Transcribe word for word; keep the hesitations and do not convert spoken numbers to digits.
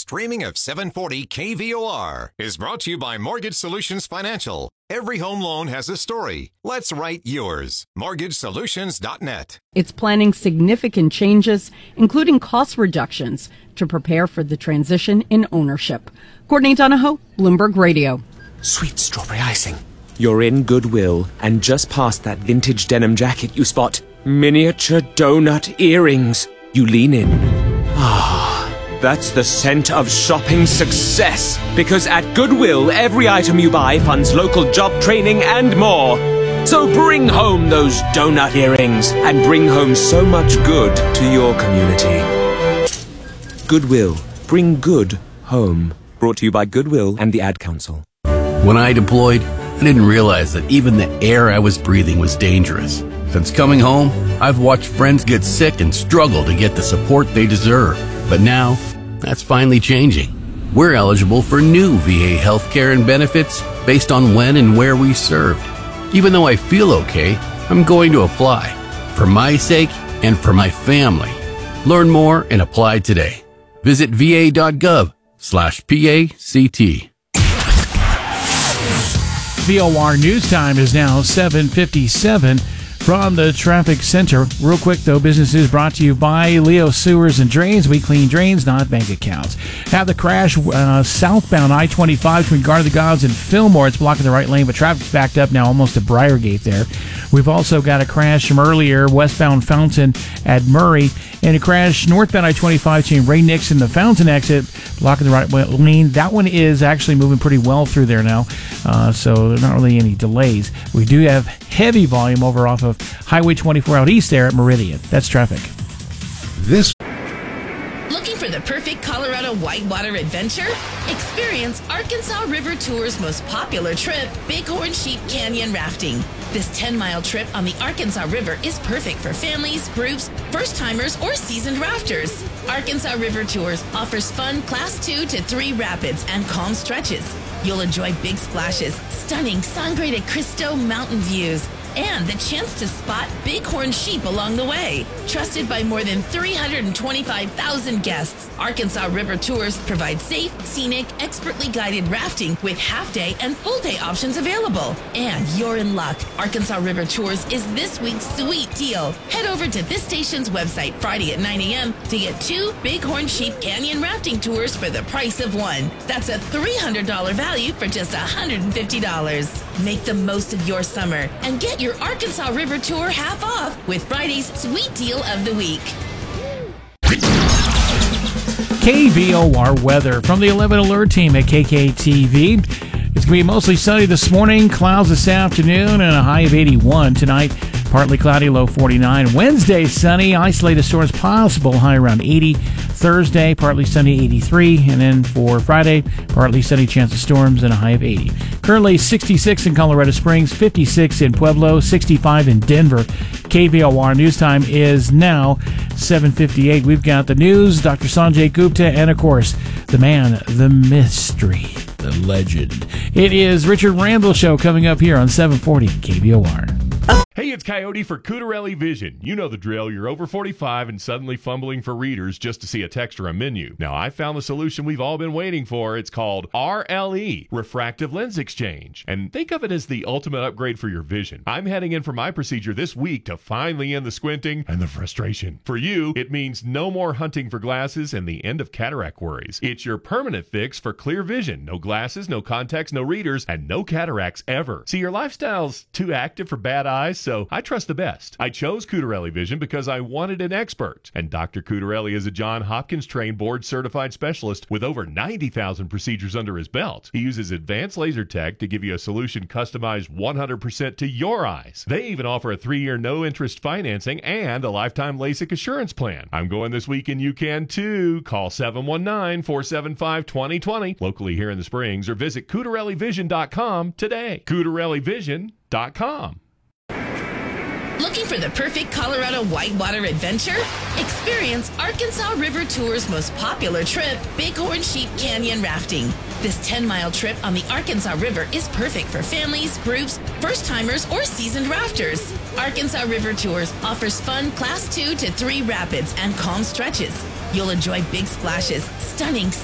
streaming of seven forty K V O R is brought to you by Mortgage Solutions Financial. Every home loan has a story. Let's write yours. mortgage solutions dot net. It's planning significant changes, including cost reductions, to prepare for the transition in ownership. Courtney Donahoe, Bloomberg Radio. Sweet strawberry icing. You're in Goodwill, and just past that vintage denim jacket you spot miniature donut earrings. You lean in. Ah, that's the scent of shopping success. Because at Goodwill, every item you buy funds local job training and more. So bring home those donut earrings and bring home so much good to your community. Goodwill. Bring good home. Brought to you by Goodwill and the Ad Council. When I deployed, I didn't realize that even the air I was breathing was dangerous. Since coming home, I've watched friends get sick and struggle to get the support they deserve. But now, that's finally changing. We're eligible for new V A healthcare and benefits based on when and where we served. Even though I feel okay, I'm going to apply. For my sake and for my family. Learn more and apply today. Visit va.gov slash PACT. V O R News Time is now seven fifty-seven from the traffic center. Real quick, though, business is brought to you by Leo Sewers and Drains. We clean drains, not bank accounts. Have the crash uh, southbound I twenty-five between Garden of the Gods and Fillmore. It's blocking the right lane, but traffic's backed up now almost to Briargate there. We've also got a crash from earlier, westbound Fountain at Murray, and a crash northbound I twenty-five between Ray Nixon, the Fountain exit, blocking the right lane. That one is actually moving pretty well through there now, uh, so there's not really any delays. We do have heavy volume over off of Highway twenty-four out east there at Meridian. That's traffic. This. Looking for the perfect Colorado whitewater adventure? Experience Arkansas River Tour's most popular trip, Bighorn Sheep Canyon Rafting. This ten-mile trip on the Arkansas River is perfect for families, groups, first-timers, or seasoned rafters. Arkansas River Tours offers fun Class two to three rapids and calm stretches. You'll enjoy big splashes, stunning sun-graded Cristo mountain views, and the chance to spot bighorn sheep along the way. Trusted by more than three hundred twenty-five thousand guests, Arkansas River Tours provide safe, scenic, expertly guided rafting with half-day and full-day options available. And you're in luck. Arkansas River Tours is this week's sweet deal. Head over to this station's website Friday at nine a.m. to get two Bighorn Sheep Canyon rafting tours for the price of one. That's a three hundred dollars value for just one hundred fifty dollars. Make the most of your summer and get your Arkansas River Tour half off with Friday's Sweet Deal of the Week. K V O R weather from the eleven Alert team at K K T V. It's going to be mostly sunny this morning, clouds this afternoon, and a high of eighty-one. Tonight, partly cloudy, low forty-nine. Wednesday, sunny, isolated storms possible, high around eighty. Thursday, partly sunny, eighty-three. And then for Friday, partly sunny, chance of storms, and a high of eighty. Currently sixty-six in Colorado Springs, fifty-six in Pueblo, sixty-five in Denver. K V O R News Time is now seven fifty-eight. We've got the news, Doctor Sanjay Gupta, and of course, the man, the mystery, the legend. It is Richard Randall Show coming up here on seven forty K V O R. Hey, it's Coyote for Cutarelli Vision. You know the drill. You're over forty-five and suddenly fumbling for readers just to see a text or a menu. Now, I found the solution we've all been waiting for. It's called R L E, Refractive Lens Exchange. And think of it as the ultimate upgrade for your vision. I'm heading in for my procedure this week to finally end the squinting and the frustration. For you, it means no more hunting for glasses and the end of cataract worries. It's your permanent fix for clear vision. No glasses, no contacts, no readers, and no cataracts ever. See, your lifestyle's too active for bad eyes, so I trust the best. I chose Cutarelli Vision because I wanted an expert. And Doctor Cutarelli is a John Hopkins-trained board-certified specialist with over ninety thousand procedures under his belt. He uses advanced laser tech to give you a solution customized one hundred percent to your eyes. They even offer a three-year no-interest financing and a lifetime LASIK assurance plan. I'm going this week and you can too. Call seven one nine, four seven five, two zero two zero locally here in the Springs or visit Cutarelli Vision dot com today. Cutarelli Vision dot com. Looking for the perfect Colorado whitewater adventure? Experience Arkansas River Tour's most popular trip, Bighorn Sheep Canyon Rafting. This ten-mile trip on the Arkansas River is perfect for families, groups, first-timers, or seasoned rafters. Arkansas River Tours offers fun Class two to three rapids and calm stretches. You'll enjoy big splashes, stunning